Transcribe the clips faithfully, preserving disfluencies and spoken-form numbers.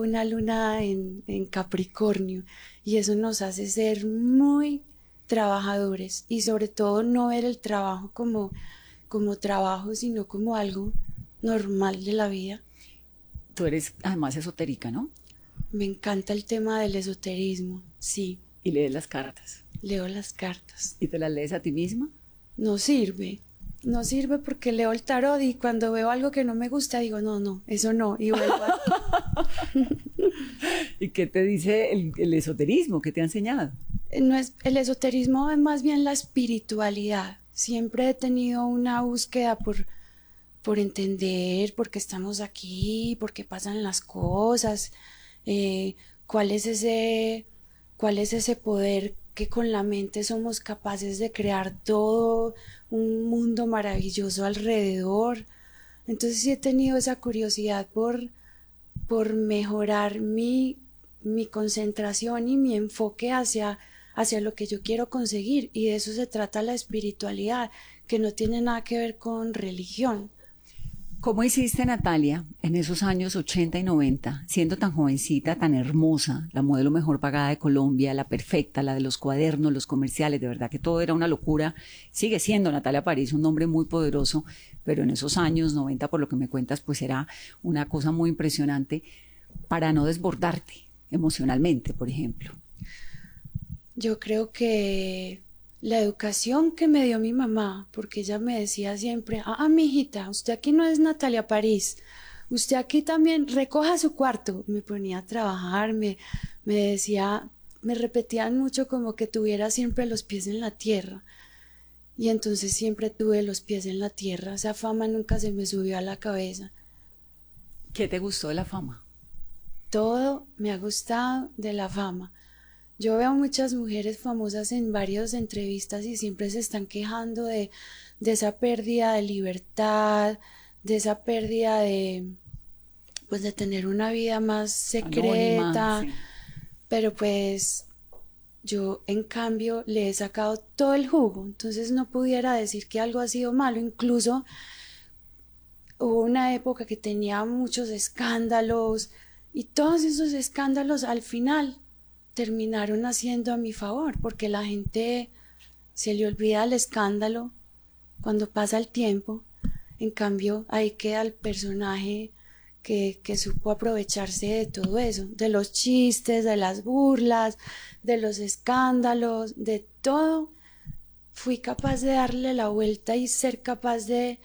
una luna en, en Capricornio y eso nos hace ser muy trabajadores y sobre todo no ver el trabajo como, como trabajo, sino como algo normal de la vida. Tú eres además esotérica, ¿no? Me encanta el tema del esoterismo, sí. Y lees las cartas. Leo las cartas. ¿Y te las lees a ti misma? No sirve. No sirve porque leo el tarot y cuando veo algo que no me gusta digo, no, no, eso no, y vuelvo a... ¿Y qué te dice el, el esoterismo? ¿Qué te ha enseñado? No es, el esoterismo es más bien la espiritualidad. Siempre he tenido una búsqueda por, por entender por qué estamos aquí, por qué pasan las cosas, eh, cuál es ese, cuál es ese poder que con la mente somos capaces de crear todo un mundo maravilloso alrededor. Entonces sí he tenido esa curiosidad por, por mejorar mi, mi concentración y mi enfoque hacia, hacia lo que yo quiero conseguir, y de eso se trata la espiritualidad, que no tiene nada que ver con religión. ¿Cómo hiciste, Natalia, en esos años ochenta y noventa, siendo tan jovencita, tan hermosa, la modelo mejor pagada de Colombia, la perfecta, la de los cuadernos, los comerciales, de verdad que todo era una locura? Sigue siendo Natalia París un nombre muy poderoso, pero en esos años noventa, por lo que me cuentas, pues era una cosa muy impresionante para no desbordarte emocionalmente, por ejemplo. Yo creo que la educación que me dio mi mamá, porque ella me decía siempre, ah, mijita, usted aquí no es Natalia París, usted aquí también recoja su cuarto. Me ponía a trabajar, me, me decía, me repetían mucho como que tuviera siempre los pies en la tierra. Y entonces siempre tuve los pies en la tierra, esa fama nunca se me subió a la cabeza. ¿Qué te gustó de la fama? Todo me ha gustado de la fama. Yo veo muchas mujeres famosas en varias entrevistas y siempre se están quejando de, de esa pérdida de libertad, de esa pérdida de, pues de tener una vida más secreta. Anónima, sí. Pero pues yo en cambio le he sacado todo el jugo, entonces no pudiera decir que algo ha sido malo. Incluso hubo una época que tenía muchos escándalos y todos esos escándalos al final terminaron haciendo a mi favor, porque la gente se le olvida el escándalo cuando pasa el tiempo. En cambio, ahí queda el personaje que, que supo aprovecharse de todo eso, de los chistes, de las burlas, de los escándalos, de todo. Fui capaz de darle la vuelta y ser capaz de,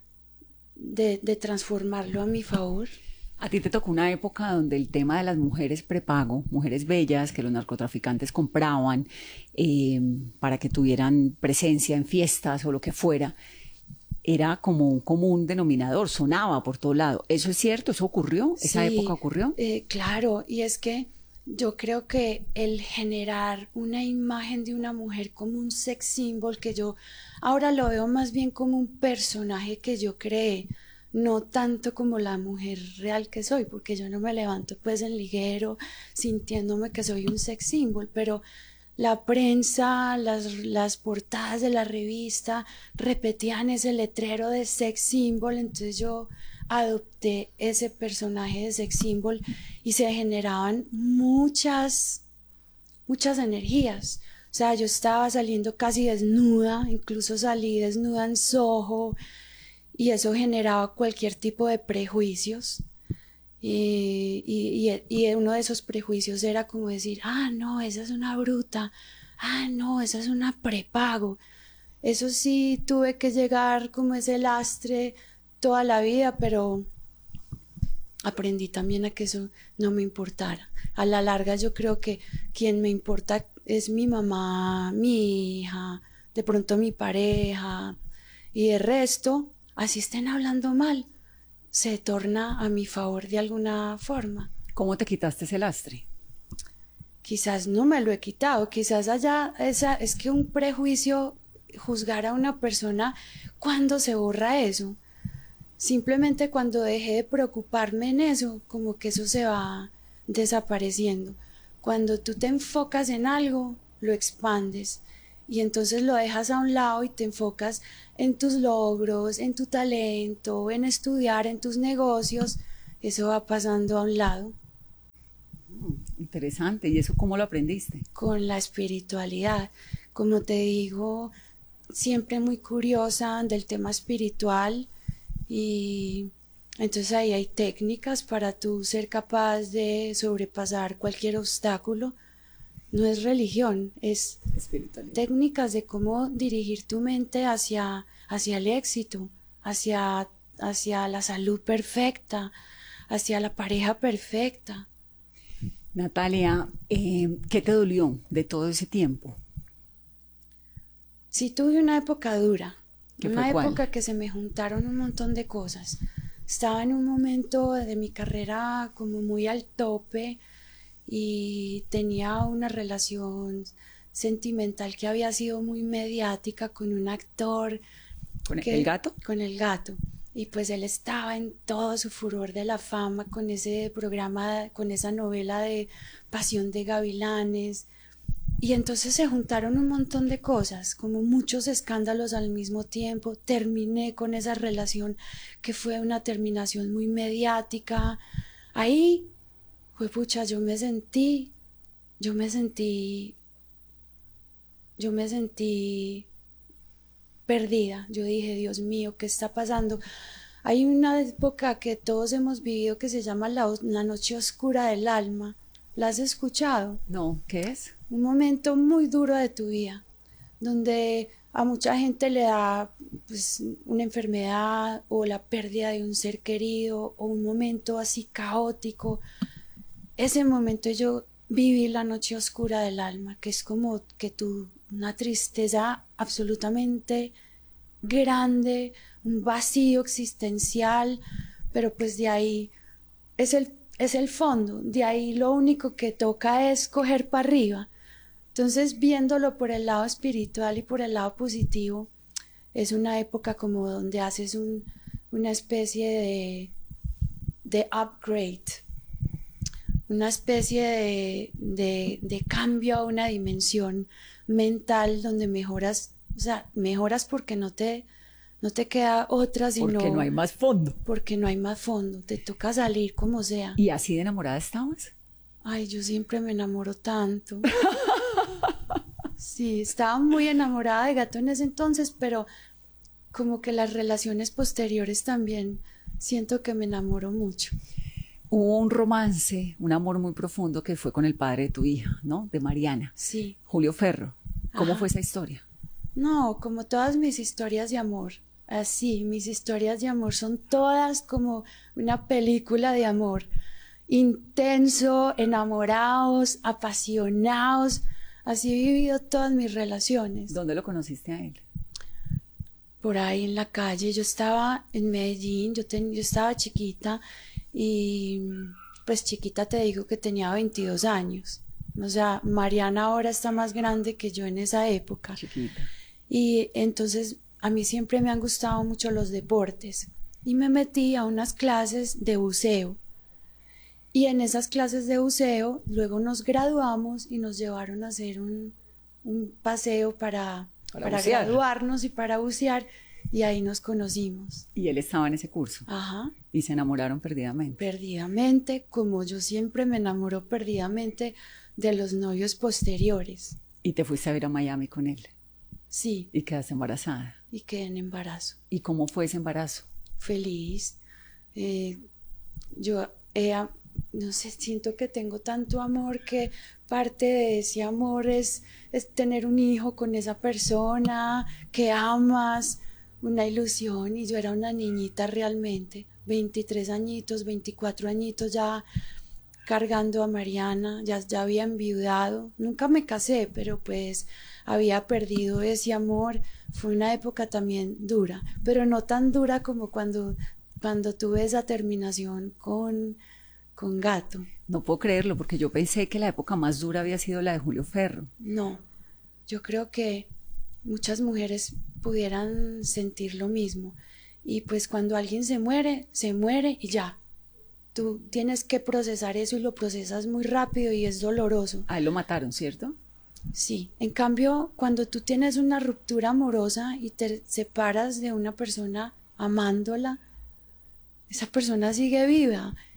de, de transformarlo a mi favor. A ti te tocó una época donde el tema de las mujeres prepago, mujeres bellas que los narcotraficantes compraban eh, para que tuvieran presencia en fiestas o lo que fuera, era como un común denominador, sonaba por todo lado. ¿Eso es cierto? ¿Eso ocurrió? ¿Esa sí, época ocurrió? Eh, claro, y es que yo creo que el generar una imagen de una mujer como un sex symbol, que yo ahora lo veo más bien como un personaje que yo creé, no tanto como la mujer real que soy, porque yo no me levanto pues en liguero sintiéndome que soy un sex symbol, pero la prensa, las, las portadas de la revista repetían ese letrero de sex symbol, entonces yo adopté ese personaje de sex symbol y se generaban muchas, muchas energías. O sea, yo estaba saliendo casi desnuda, incluso salí desnuda en Soho, y eso generaba cualquier tipo de prejuicios. Y, y, y, y uno de esos prejuicios era como decir, ah, no, esa es una bruta, ah, no, esa es una prepago. Eso sí, tuve que llegar como ese lastre toda la vida, pero aprendí también a que eso no me importara. A la larga yo creo que quien me importa es mi mamá, mi hija, de pronto mi pareja, y de resto, así estén hablando mal, se torna a mi favor de alguna forma. ¿Cómo te quitaste ese lastre? Quizás no me lo he quitado, quizás allá esa, es que un prejuicio, juzgar a una persona, ¿cuándo se borra eso? Simplemente cuando dejé de preocuparme en eso, como que eso se va desapareciendo. Cuando tú te enfocas en algo, lo expandes y entonces lo dejas a un lado y te enfocas en tus logros, en tu talento, en estudiar, en tus negocios. Eso va pasando a un lado. Interesante. ¿Y eso cómo lo aprendiste? Con la espiritualidad. Como te digo, siempre muy curiosa del tema espiritual y entonces ahí hay técnicas para tú ser capaz de sobrepasar cualquier obstáculo. No es religión, es técnicas de cómo dirigir tu mente hacia, hacia el éxito, hacia, hacia la salud perfecta, hacia la pareja perfecta. Natalia, eh, ¿qué te dolió de todo ese tiempo? Sí, tuve una época dura, una época cuál? que se me juntaron un montón de cosas. Estaba en un momento de mi carrera como muy al tope y tenía una relación sentimental que había sido muy mediática con un actor. ¿Con que, el gato? Con el gato. Y pues él estaba en todo su furor de la fama con ese programa, con esa novela de Pasión de Gavilanes. Y entonces se juntaron un montón de cosas, como muchos escándalos al mismo tiempo. Terminé con esa relación que fue una terminación muy mediática. Ahí, pues pucha, yo me sentí, yo me sentí, yo me sentí perdida. Yo dije, Dios mío, ¿qué está pasando? Hay una época que todos hemos vivido que se llama la, la noche oscura del alma. ¿La has escuchado? No, ¿qué es? Un momento muy duro de tu vida, donde a mucha gente le da pues, una enfermedad o la pérdida de un ser querido o un momento así caótico. Ese momento yo viví la noche oscura del alma, que es como que tú, una tristeza absolutamente grande, un vacío existencial, pero pues de ahí es el, es el fondo, de ahí lo único que toca es coger para arriba. Entonces, viéndolo por el lado espiritual y por el lado positivo, es una época como donde haces un, una especie de, de upgrade, una especie de, de, de cambio a una dimensión mental donde mejoras, o sea, mejoras porque no te, no te queda otra, sino... Porque no hay más fondo. Porque no hay más fondo, te toca salir como sea. ¿Y así de enamorada estabas? Ay, yo siempre me enamoro tanto. Sí, estaba muy enamorada de Gato en ese entonces, pero como que las relaciones posteriores también siento que me enamoro mucho. Hubo un romance, un amor muy profundo que fue con el padre de tu hija, ¿no? De Mariana. Sí. Julio Ferro. ¿Cómo Ajá. fue esa historia? No, como todas mis historias de amor. Así, mis historias de amor son todas como una película de amor. Intenso, enamorados, apasionados. Así he vivido todas mis relaciones. ¿Dónde lo conociste a él? Por ahí en la calle. Yo estaba en Medellín, yo, ten, yo estaba chiquita y pues chiquita te digo que tenía veintidós años. O sea, Mariana ahora está más grande que yo en esa época. Chiquita. Y entonces a mí siempre me han gustado mucho los deportes y me metí a unas clases de buceo. Y en esas clases de buceo luego nos graduamos y nos llevaron a hacer un, un paseo para, para, para graduarnos y para bucear y ahí nos conocimos. Y él estaba en ese curso. Ajá. Y se enamoraron perdidamente. Perdidamente, como yo siempre me enamoro perdidamente de los novios posteriores. ¿Y te fuiste a ver a Miami con él? Sí. ¿Y quedaste embarazada? Y quedé en embarazo. ¿Y cómo fue ese embarazo? Feliz. Eh, yo he... no sé, siento que tengo tanto amor que parte de ese amor es, es tener un hijo con esa persona que amas, una ilusión. Y yo era una niñita realmente, veintitrés añitos, veinticuatro añitos ya cargando a Mariana, ya, ya había enviudado, nunca me casé, pero pues había perdido ese amor. Fue una época también dura, pero no tan dura como cuando, cuando tuve esa terminación con... con Gato. No puedo creerlo, porque yo pensé que la época más dura había sido la de Julio Ferro. No, yo creo que muchas mujeres pudieran sentir lo mismo. Y pues cuando alguien se muere, se muere y ya. Tú tienes que procesar eso y lo procesas muy rápido y es doloroso. A él lo mataron, ¿cierto? Sí. En cambio, cuando tú tienes una ruptura amorosa y te separas de una persona amándola, esa persona sigue viva.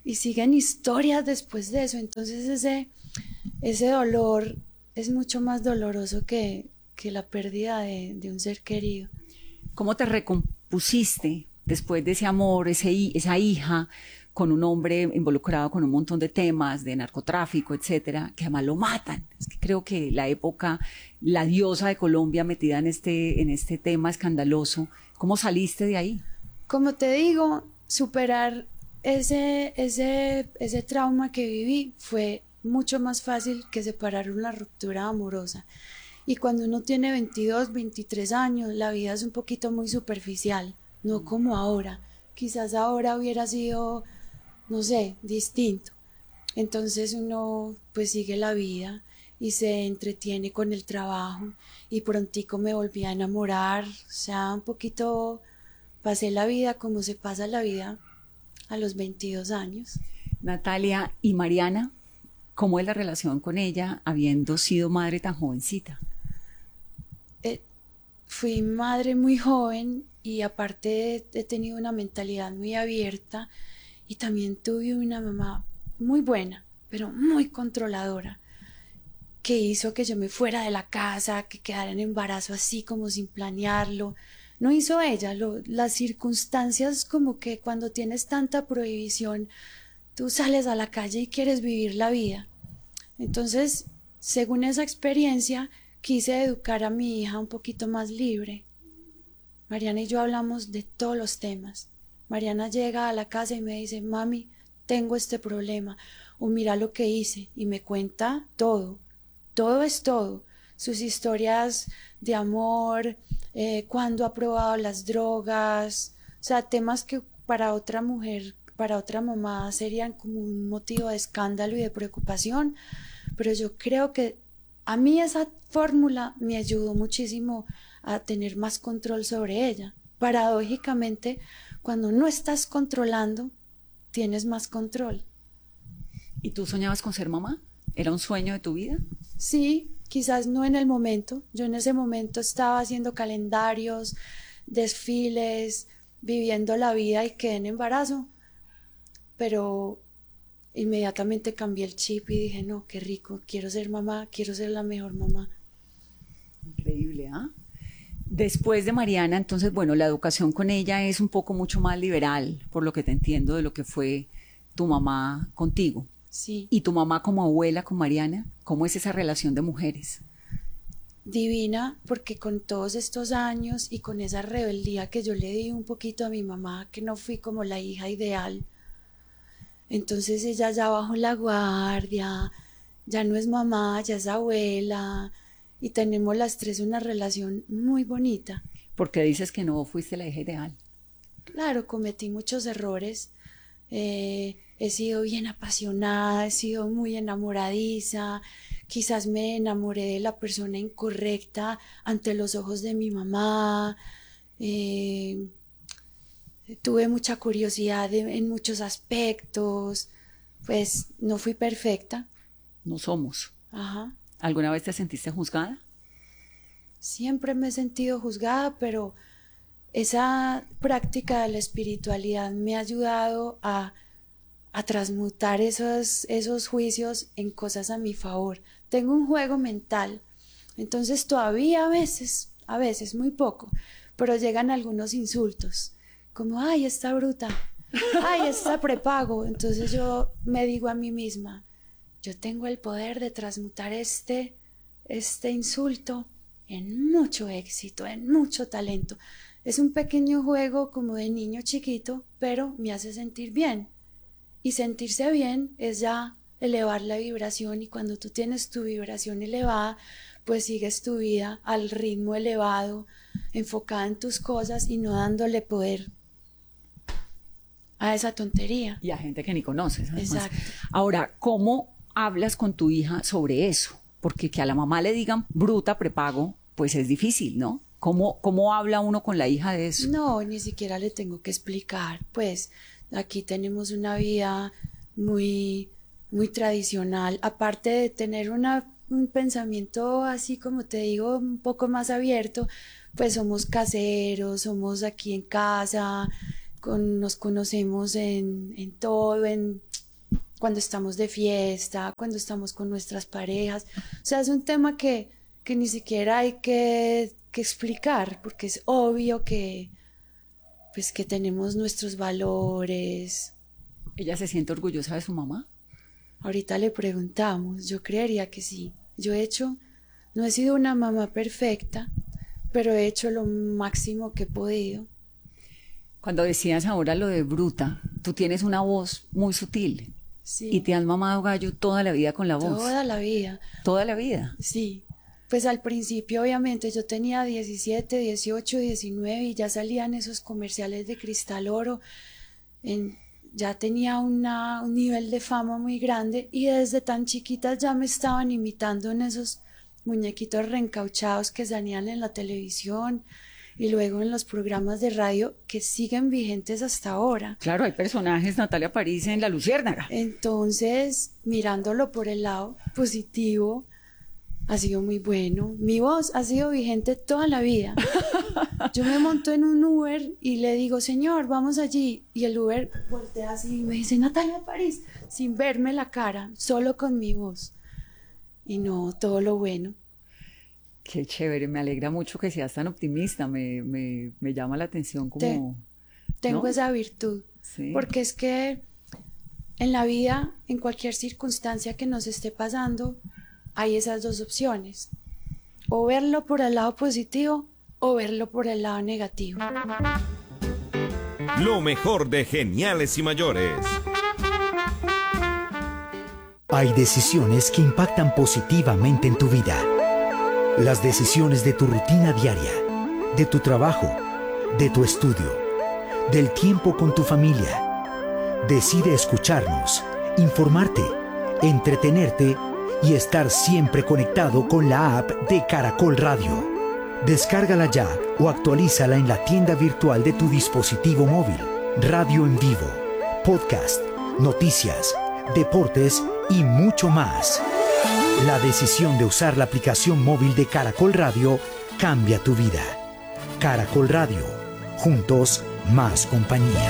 y siguen historias después de eso. Entonces ese, ese dolor es mucho más doloroso que, que la pérdida de, de un ser querido. ¿Cómo te recompusiste después de ese amor, ese, esa hija, con un hombre involucrado con un montón de temas de narcotráfico, etcétera, que además lo matan? Es que creo que la época, la diosa de Colombia metida en este, en este tema escandaloso, ¿cómo saliste de ahí? Como te digo, superar ese, ese, ese trauma que viví fue mucho más fácil que separar una ruptura amorosa. Y cuando uno tiene veintidós, veintitrés años, la vida es un poquito muy superficial, no como ahora. Quizás ahora hubiera sido, no sé, distinto. Entonces uno pues sigue la vida y se entretiene con el trabajo, y prontico me volví a enamorar. O sea, un poquito pasé la vida como se pasa la vida a los veintidós años. Natalia, ¿y Mariana? ¿Cómo es la relación con ella habiendo sido madre tan jovencita? Eh, fui madre muy joven y aparte he tenido una mentalidad muy abierta, y también tuve una mamá muy buena, pero muy controladora, que hizo que yo me fuera de la casa, que quedara en embarazo así como sin planearlo. No hizo ella, lo, las circunstancias, como que cuando tienes tanta prohibición, tú sales a la calle y quieres vivir la vida. Entonces, según esa experiencia, quise educar a mi hija un poquito más libre. Mariana y yo hablamos de todos los temas. Mariana llega a la casa y me dice: mami, tengo este problema, o mira lo que hice, y me cuenta todo. Todo es todo. Sus historias de amor, eh, cuando ha probado las drogas, o sea, temas que para otra mujer, para otra mamá serían como un motivo de escándalo y de preocupación, pero yo creo que a mí esa fórmula me ayudó muchísimo a tener más control sobre ella. Paradójicamente, cuando no estás controlando, tienes más control. ¿Y tú soñabas con ser mamá? ¿Era un sueño de tu vida? Sí, quizás no en el momento. Yo en ese momento estaba haciendo calendarios, desfiles, viviendo la vida y quedé en embarazo. Pero inmediatamente cambié el chip y dije: no, qué rico, quiero ser mamá, quiero ser la mejor mamá. Increíble, ¿ah? ¿eh? Después de Mariana, entonces, bueno, la educación con ella es un poco mucho más liberal, por lo que te entiendo de lo que fue tu mamá contigo. Sí. ¿Y tu mamá como abuela con Mariana? ¿Cómo es esa relación de mujeres? Divina, porque con todos estos años y con esa rebeldía que yo le di un poquito a mi mamá, que no fui como la hija ideal, entonces ella ya bajó la guardia, ya no es mamá, ya es abuela, y tenemos las tres una relación muy bonita. ¿Por qué dices que no fuiste la hija ideal? Claro, cometí muchos errores. Eh, he sido bien apasionada, he sido muy enamoradiza, quizás me enamoré de la persona incorrecta ante los ojos de mi mamá. Eh, tuve mucha curiosidad de, en muchos aspectos. Pues no fui perfecta. No somos. Ajá. ¿Alguna vez te sentiste juzgada? Siempre me he sentido juzgada, pero esa práctica de la espiritualidad me ha ayudado a, a transmutar esos, esos juicios en cosas a mi favor. Tengo un juego mental, entonces todavía a veces, a veces, muy poco, pero llegan algunos insultos, como: ay, esta bruta, ay, esta prepago. Entonces yo me digo a mí misma: yo tengo el poder de transmutar este, este insulto en mucho éxito, en mucho talento. Es un pequeño juego como de niño chiquito, pero me hace sentir bien. Y sentirse bien es ya elevar la vibración, y cuando tú tienes tu vibración elevada, pues sigues tu vida al ritmo elevado, enfocada en tus cosas y no dándole poder a esa tontería. Y a gente que ni conoces. Además. Exacto. Ahora, ¿cómo hablas con tu hija sobre eso? Porque que a la mamá le digan bruta, prepago, pues es difícil, ¿no? ¿Cómo, cómo habla uno con la hija de eso? No, ni siquiera le tengo que explicar. Pues aquí tenemos una vida muy, muy tradicional. Aparte de tener una, un pensamiento así, como te digo, un poco más abierto, pues somos caseros, somos aquí en casa, con, nos conocemos en, en todo, en, cuando estamos de fiesta, cuando estamos con nuestras parejas. O sea, es un tema que, que ni siquiera hay que, que explicar, porque es obvio que, pues, que tenemos nuestros valores. ¿Ella se siente orgullosa de su mamá? Ahorita le preguntamos, yo creería que sí. Yo he hecho, no he sido una mamá perfecta, pero he hecho lo máximo que he podido. Cuando decías ahora lo de bruta, tú tienes una voz muy sutil. Sí. Y te has mamado gallo toda la vida con la voz. Toda la vida. Toda la vida. Sí. Pues al principio, obviamente, yo tenía diecisiete, dieciocho, diecinueve y ya salían esos comerciales de Cristal Oro. En, ya tenía una, un nivel de fama muy grande y desde tan chiquita ya me estaban imitando en esos muñequitos reencauchados que salían en la televisión y luego en los programas de radio que siguen vigentes hasta ahora. Claro, hay personajes, Natalia París en La Luciérnaga. Entonces, mirándolo por el lado positivo, ha sido muy bueno. Mi voz ha sido vigente toda la vida. Yo me monto en un Uber y le digo, señor, vamos allí. Y el Uber voltea así y me dice, Natalia París, sin verme la cara, solo con mi voz. Y no, todo lo bueno. Qué chévere, me alegra mucho que seas tan optimista, me, me, me llama la atención como... Te, tengo ¿no? esa virtud, sí. Porque es que en la vida, en cualquier circunstancia que nos esté pasando, hay esas dos opciones, o verlo por el lado positivo o verlo por el lado negativo. Lo mejor de Geniales y Mayores. Hay decisiones que impactan positivamente en tu vida. Las decisiones de tu rutina diaria, de tu trabajo, de tu estudio, del tiempo con tu familia. Decide escucharnos, informarte, entretenerte y estar siempre conectado con la app de Caracol Radio. Descárgala ya o actualízala en la tienda virtual de tu dispositivo móvil. Radio en vivo, podcast, noticias, deportes y mucho más. La decisión de usar la aplicación móvil de Caracol Radio cambia tu vida. Caracol Radio. Juntos, más compañía.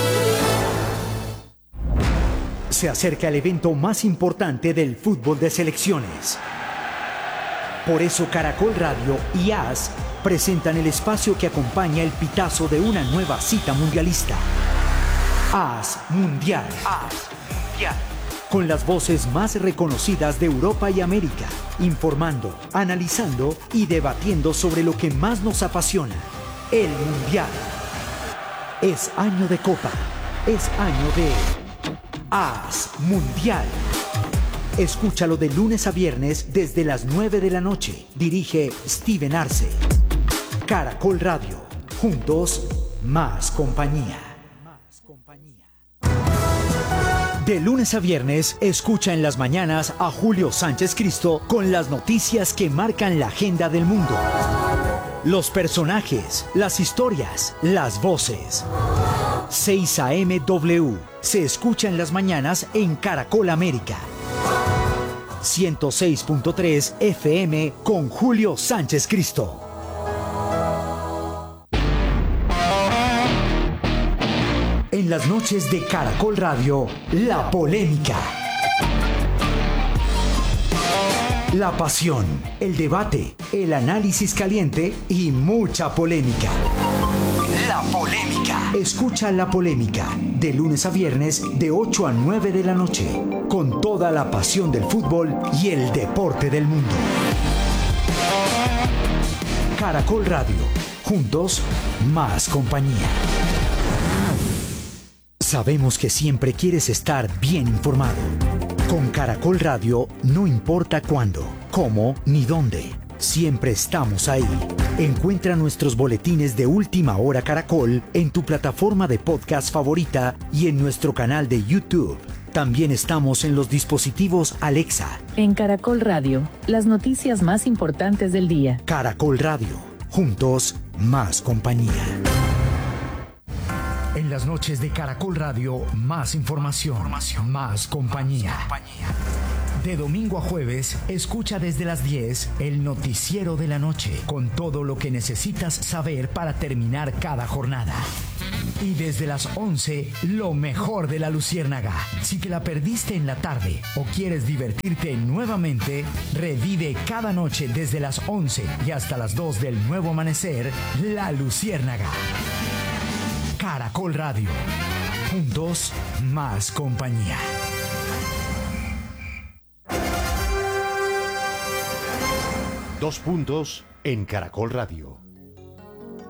Se acerca el evento más importante del fútbol de selecciones. Por eso Caracol Radio y A S presentan el espacio que acompaña el pitazo de una nueva cita mundialista. A S Mundial. A S Mundial. Con las voces más reconocidas de Europa y América, informando, analizando y debatiendo sobre lo que más nos apasiona, el Mundial. Es año de Copa, es año de A S Mundial. Escúchalo de lunes a viernes desde las nueve de la noche. Dirige Steven Arce. Caracol Radio. Juntos, más compañía. De lunes a viernes, escucha en las mañanas a Julio Sánchez Cristo con las noticias que marcan la agenda del mundo. Los personajes, las historias, las voces. seis a eme W se escucha en las mañanas en Caracol América. ciento seis punto tres F M con Julio Sánchez Cristo. En las noches de Caracol Radio, la polémica. La pasión, el debate, el análisis caliente y mucha polémica. La polémica. Escucha La Polémica, de lunes a viernes, de ocho a nueve de la noche, con toda la pasión del fútbol y el deporte del mundo. Caracol Radio, juntos, más compañía. Sabemos que siempre quieres estar bien informado. Con Caracol Radio no importa cuándo, cómo ni dónde. Siempre estamos ahí. Encuentra nuestros boletines de Última Hora Caracol en tu plataforma de podcast favorita y en nuestro canal de YouTube. También estamos en los dispositivos Alexa. En Caracol Radio, las noticias más importantes del día. Caracol Radio. Juntos, más compañía. En las noches de Caracol Radio, más información, información más compañía. más compañía. De domingo a jueves, escucha desde las diez el noticiero de la noche, con todo lo que necesitas saber para terminar cada jornada. Y desde las once, lo mejor de La Luciérnaga. Si te la perdiste en la tarde o quieres divertirte nuevamente, revive cada noche desde las once y hasta las dos del nuevo amanecer, La Luciérnaga. Caracol Radio. Juntos, más compañía. Dos puntos en Caracol Radio.